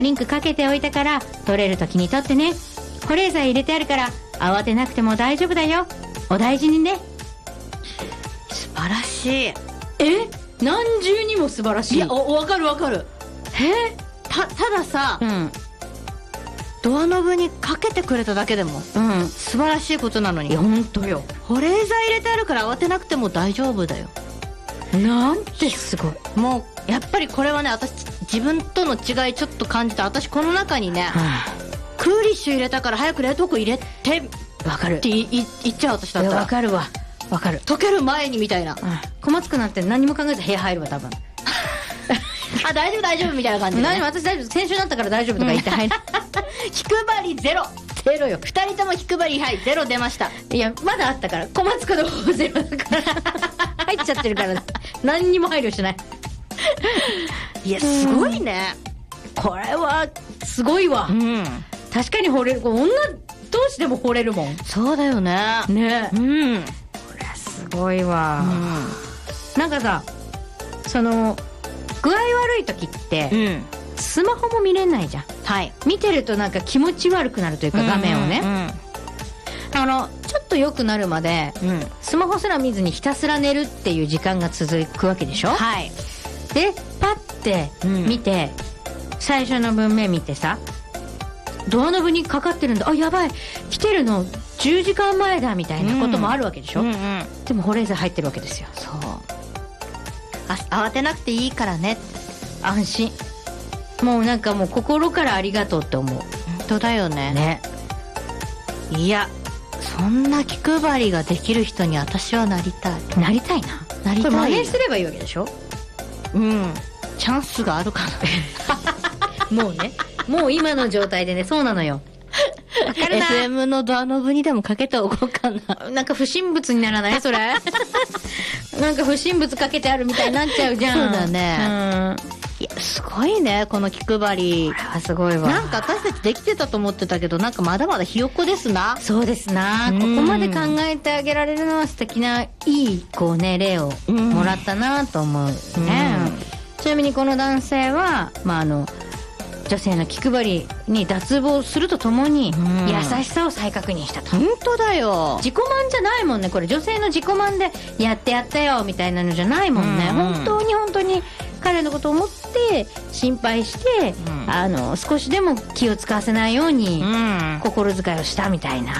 リンクかけておいたから取れる時に取ってね。保冷剤入れてあるから慌てなくても大丈夫だよ。お大事にね。 素晴らしい。 何重にも素晴らしい。 いや、わかるわかる。たださ、ドアノブにかけてくれただけでも、素晴らしいことなのに。 いや本当よ。 保冷剤入れてあるから慌てなくても大丈夫だよ。 なんてすごい。 もうやっぱりこれはね、私自分との違いちょっと感じた。私この中にね、クーリッシュ入れたから早く冷凍庫入れてわかるって言っちゃう。私だったらわかるわ。わかる。 溶ける前にみたいな。 小松くんなんて何も考えず部屋入るわ多分。 あ、大丈夫大丈夫みたいな感じで、ね、 私大丈夫、先週だったから大丈夫とか言って入る。 気配りゼロよ。2人とも気配り、はい、ゼロ出ました。 いやまだあったから、小松くんの方ゼロだから入っちゃってるから何にも配慮しない。 いやすごいね。 これはすごいわ。確かに惚れる。女同士でも惚れるもん。 そうだよね。 ね。これはすごいわ。なんかさ、その具合悪い時って、スマホも見れないじゃん。 はい。 見てるとなんか気持ち悪くなるというか、画面をね。ちょっと良くなるまで、スマホすら見ずにひたすら寝るっていう時間が続くわけでしょ。 はい。 でパッて見て、最初の文面見てさ、ドアノブにかかってるんだ、あ、やばい来てるの10時間前だみたいなこともあるわけでしょ。でも保冷剤入ってるわけですよ。 そう。慌てなくていいからね。 安心。もうなんかもう心からありがとうって思う。 本当だよね。いや、そんな気配りができる人に私はなりたい。 なりたいな。 なりたい。 これ真似すればいいわけでしょ。 チャンスがあるかな。もうね、もう今の状態でね、そうなのよ。わかるな。 FM のドアノブにでもかけておこうかな。 なんか不審物にならないそれ。なんか不審物かけてあるみたいになっちゃうじゃん。 そうだね。いやすごいね、この気配り。 これはすごいわ。 なんか私たちできてたと思ってたけど、なんかまだまだひよっこですな。 そうですな。ここまで考えてあげられるのは素敵ないいこうね例をもらったなと思うね。ちなみにこの男性は女性の気配りに脱帽するとともに、優しさを再確認したと。 本当だよ。 自己満じゃないもんね。これ女性の自己満でやってやったよみたいなのじゃないもんね。本当に彼のことを思って心配して、少しでも気を使わせないように心遣いをしたみたいな。いや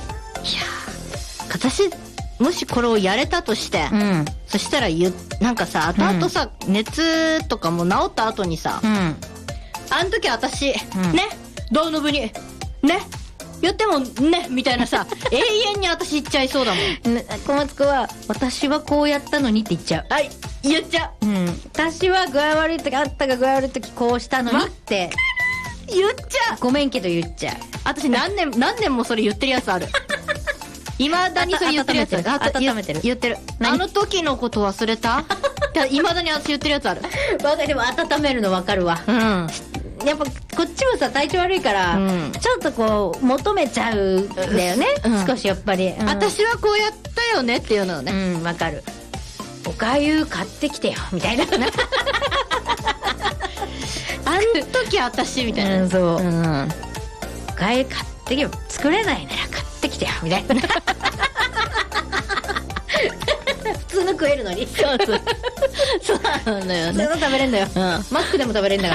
私もしこれをやれたとして、そしたらなんかさ、後々さ、熱とかも治った後にさ、あの時私、ね、ドアノブに、ね、言ってもね、みたいなさ、永遠に私言っちゃいそうだもん。 小松くんは、私はこうやったのにって言っちゃう。 はい、言っちゃう。 私は具合悪い時、あったが具合悪い時こうしたのにって。 言っちゃう。 ごめんけど言っちゃう。 私何年もそれ言ってるやつある。未だにそれ言ってるやつある。 温めてる。 言ってる。あの時のこと忘れた？未だに私言ってるやつある。 でも温めるの分かるわ。やっぱこっちもさ体調悪いから、ちょっとこう求めちゃうんだよね、少しやっぱり、 私はこうやったよねっていうのをね。 分かる。おかゆ買ってきてよみたいな。 あん時私みたいな。 そう。おかゆ買ってきてよ、作れないなら買ってきてよみたいな。普通の食えるのに。そうなんだよね。 普通の食べれんだよ。マックでも食べれんだから。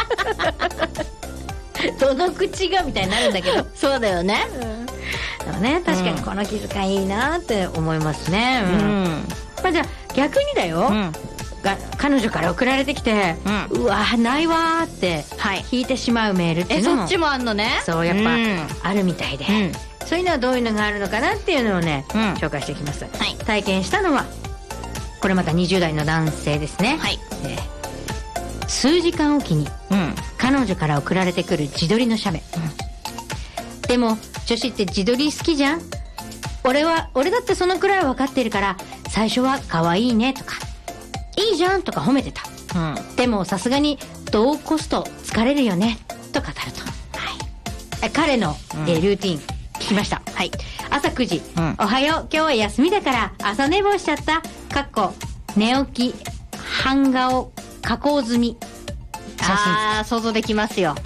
どの口がみたいになるんだけど。 そうだよね。 でもね、確かにこの気遣いいいなって思いますね。じゃあ逆にだよ、彼女から送られてきて、うわないわーって引いてしまうメールっていうのも、 そっちもあんのね。 そうやっぱあるみたいで、そういうのはどういうのがあるのかなっていうのをね、紹介していきます。体験したのはこれまた20代の男性ですね。数時間おきに彼女から送られてくる自撮りの写メ、でも女子って自撮り好きじゃん。俺だってそのくらいは分かってるから最初は可愛いねとかいいじゃんとか褒めてた、でもさすがにどうコスト疲れるよねと語ると、彼の、ルーティン聞きました。朝9時、おはよう今日は休みだから朝寝坊しちゃった寝起き半顔加工済み写真。 想像できますよ。